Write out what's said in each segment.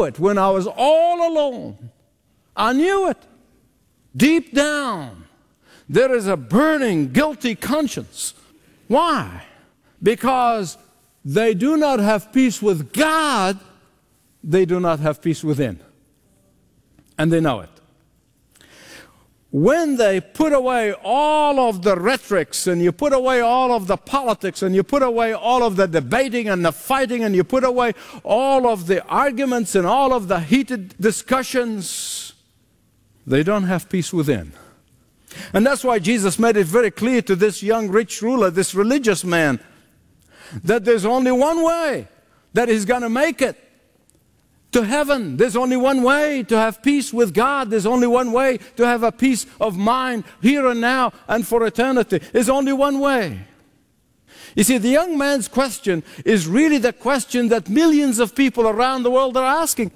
knew it when I was all alone. I knew it. Deep down, there is a burning, guilty conscience. Why? Because they do not have peace with God, they do not have peace within. And they know it. When they put away all of the rhetorics, and you put away all of the politics, and you put away all of the debating and the fighting, and you put away all of the arguments and all of the heated discussions, they don't have peace within. And that's why Jesus made it very clear to this young rich ruler, this religious man, that there's only one way that he's going to make it to heaven. There's only one way to have peace with God. There's only one way to have a peace of mind here and now and for eternity. There's only one way. You see, the young man's question is really the question that millions of people around the world are asking.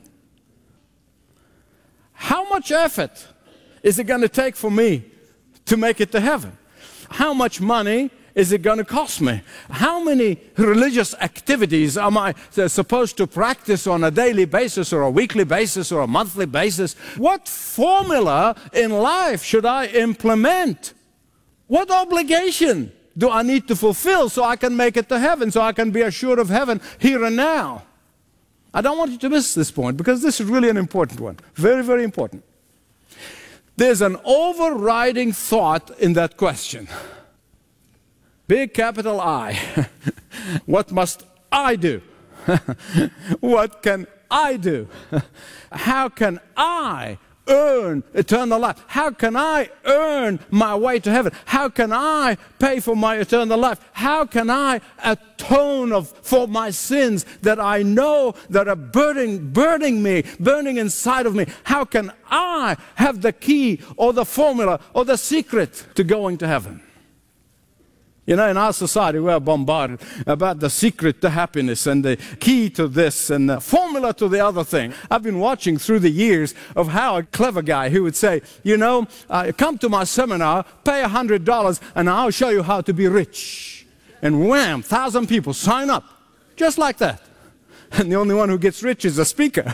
How much effort is it going to take for me to make it to heaven? How much money is it going to cost me? How many religious activities am I supposed to practice on a daily basis or a weekly basis or a monthly basis? What formula in life should I implement? What obligation do I need to fulfill so I can make it to heaven, so I can be assured of heaven here and now? I don't want you to miss this point, because this is really an important one. Very, very important. There's an overriding thought in that question. Big capital I. What must I do? What can I do? How can I earn eternal life? How can I earn my way to heaven? How can I pay for my eternal life? How can I atone for my sins that I know that are burning me, burning inside of me? How can I have the key or the formula or the secret to going to heaven? You know, in our society, we are bombarded about the secret to happiness and the key to this and the formula to the other thing. I've been watching through the years of how a clever guy who would say, you know, come to my seminar, pay $100, and I'll show you how to be rich. And wham, 1,000 people sign up, just like that. And the only one who gets rich is the speaker.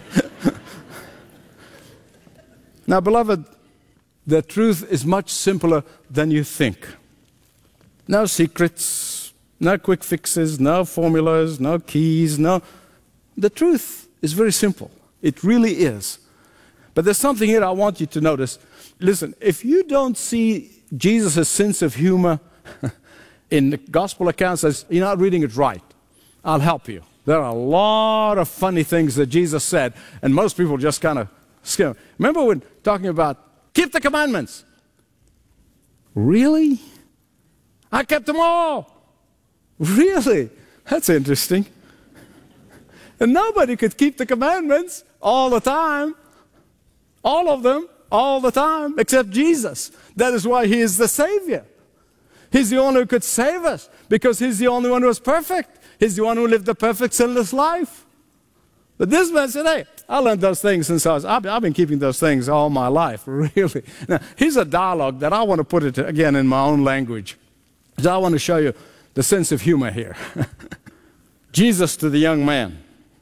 Now, beloved, the truth is much simpler than you think. No secrets, no quick fixes, no formulas, no keys, no. The truth is very simple. It really is. But there's something here I want you to notice. Listen, if you don't see Jesus' sense of humor in the gospel accounts, as you're not reading it right, I'll help you. There are a lot of funny things that Jesus said, and most people just kind of skim. Remember when talking about keep the commandments? Really? I kept them all. Really? That's interesting. And nobody could keep the commandments all the time. All of them, all the time, except Jesus. That is why He is the Savior. He's the one who could save us, because He's the only one who was perfect. He's the one who lived a perfect, sinless life. But this man said, hey, I learned those things since I've been keeping those things all my life, really. Now, here's a dialogue that I want to put it again in my own language. So I want to show you the sense of humor here. Jesus to the young man.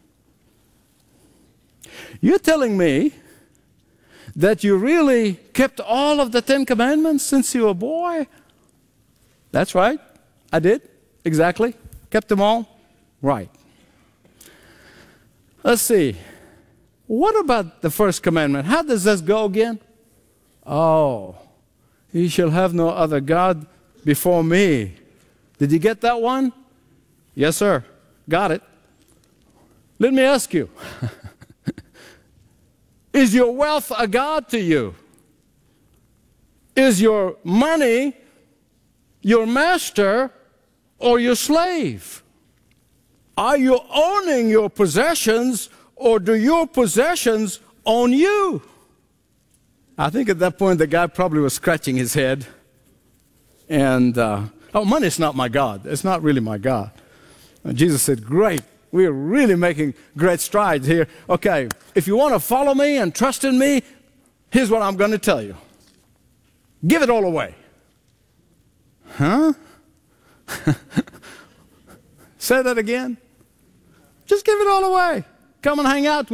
You're telling me that you really kept all of the 10 Commandments since you were a boy? That's right. I did. Exactly. Kept them all? Right. Let's see. What about the first commandment? How does this go again? Oh, you shall have no other God before me. Did you get that one? Yes, sir. Got it. Let me ask you. Is your wealth a god to you? Is your money your master or your slave? Are you owning your possessions, or do your possessions own you? I think at that point the guy probably was scratching his head. And, money's not my God. It's not really my God. And Jesus said, great. We're really making great strides here. Okay, if you want to follow me and trust in me, here's what I'm going to tell you. Give it all away. Huh? Say that again. Just give it all away. Come and hang out